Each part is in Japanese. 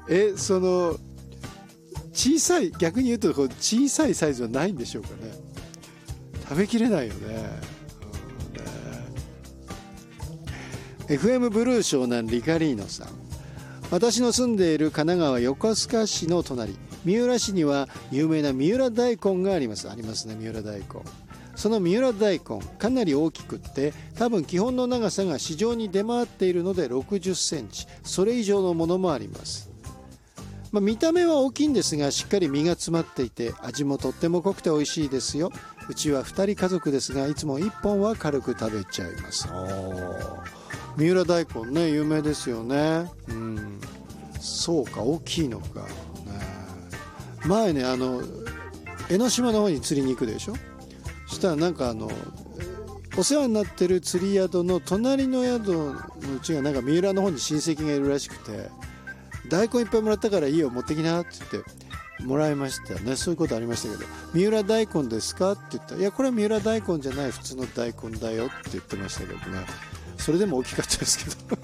その小さい、逆に言うとこう小さいサイズはないんでしょうかね。食べきれないよね。FM ブルー湘南リカリーノさん、私の住んでいる神奈川横須賀市の隣、三浦市には有名な三浦大根があります。ありますね、三浦大根。その三浦大根、かなり大きくって、多分基本の長さが市場に出回っているので60センチ、それ以上のものもあります。見た目は大きいんですが、しっかり身が詰まっていて、味もとっても濃くて美味しいですよ。うちは2人家族ですが、いつも1本は軽く食べちゃいます。三浦大根ね、有名ですよね。そうか、大きいのか、ね、前ね、江ノ島の方に釣りに行くでしょ。そしたらなんかお世話になってる釣り宿の隣の宿のうちがなんか三浦の方に親戚がいるらしくて、大根いっぱいもらったからいいよ持ってきなって言ってもらいましたね。そういうことありましたけど、三浦大根ですかって言ったら、いやこれは三浦大根じゃない普通の大根だよって言ってましたけどね。それでも大きかったですけど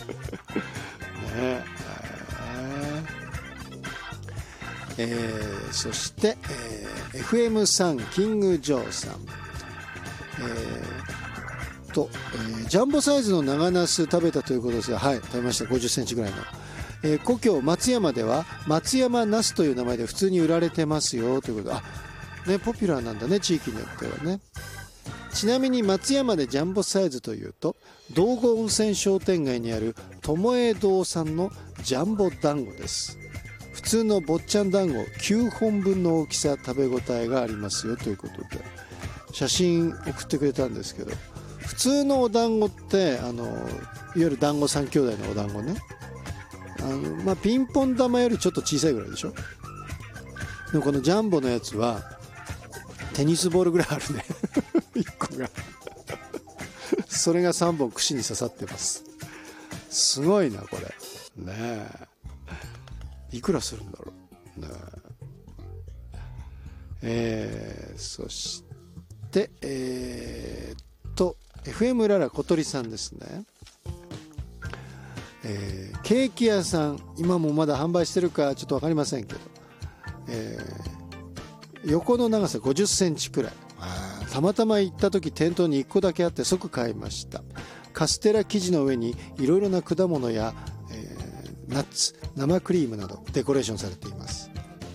ね。そして、FM さんキングジョーさん、ジャンボサイズの長ナス食べたということですが、はい、食べました。50センチぐらいの、故郷松山では松山ナスという名前で普通に売られてますよということで、ポピュラーなんだね、地域によってはね。ちなみに松山でジャンボサイズというと、道後温泉商店街にある友堂さんのジャンボ団子です。普通の坊ちゃん団子9本分の大きさ、食べ応えがありますよということで写真送ってくれたんですけど、普通のお団子っていわゆる団子三兄弟のお団子ね、ピンポン玉よりちょっと小さいぐらいでしょ。でもこのジャンボのやつはテニスボールぐらいあるね1個がそれが3本串に刺さってます。すごいなこれね。いくらするんだろうね。そしてFM ララ小鳥さんですね。ケーキ屋さん、今もまだ販売してるかちょっと分かりませんけど、横の長さ50センチくらい。たまたま行った時店頭に1個だけあって即買いました。カステラ生地の上にいろいろな果物や、ナッツ、生クリームなどデコレーションされています。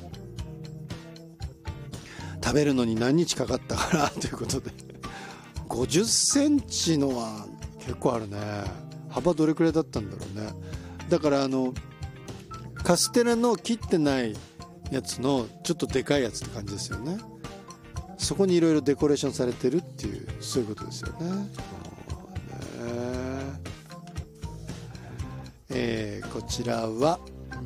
食べるのに何日かかったかなということで50センチのは結構あるね。幅どれくらいだったんだろうね。だからカステラの切ってないやつのちょっとでかいやつって感じですよね。そこにいろいろデコレーションされてるっていう、そういうことですよね。こちらは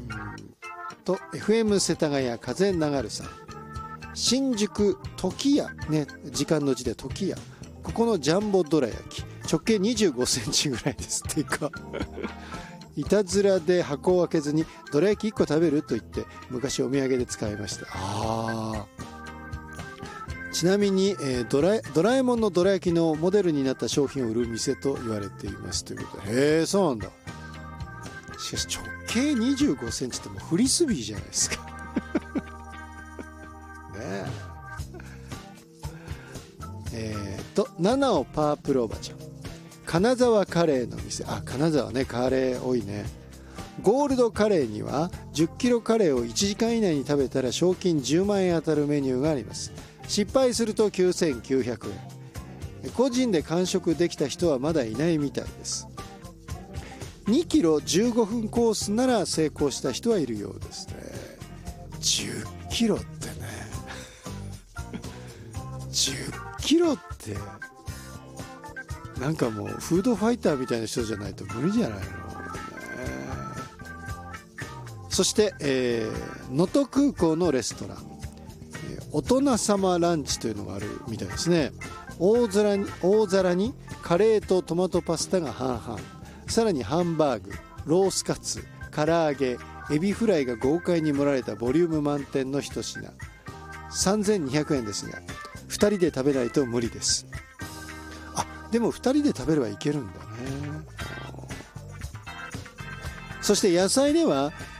FM 世田谷風流るさん、新宿時屋ね、時間の字で時屋、ここのジャンボどら焼き直径25センチぐらいですっていうかいたずらで箱を開けずにどら焼き1個食べると言って昔お土産で使いました。ちなみに、ドラえもんのどら焼きのモデルになった商品を売る店と言われていますということで、へえ、そうなんだ。しかし直径25センチってもうフリスビーじゃないですかねえ。七尾パープルおばちゃん、金沢カレーの店。金沢ね、カレー多いね。ゴールドカレーには10キロカレーを1時間以内に食べたら賞金10万円当たるメニューがあります。失敗すると9900円。個人で完食できた人はまだいないみたいです。2キロ15分コースなら成功した人はいるようですね。10キロってね10キロってなんかもうフードファイターみたいな人じゃないと無理じゃないのね。そして能登空港のレストラン、大人様ランチというのがあるみたいですね。大皿にカレーとトマトパスタが半々、さらにハンバーグ、ロースカツ、唐揚げ、エビフライが豪快に盛られたボリューム満点の一品、3200円ですが2人で食べないと無理です。でも2人で食べればいけるんだね。そして野菜では